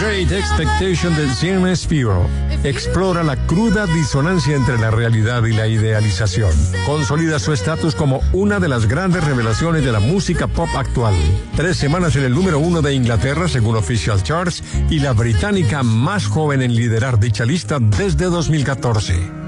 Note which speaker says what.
Speaker 1: Great Expectation de James Spiro explora la cruda disonancia entre la realidad y la idealización. Consolida su estatus como una de las grandes revelaciones de la música pop actual. 3 semanas en el número 1 de Inglaterra, según Official Charts, y la británica más joven en liderar dicha lista desde 2014.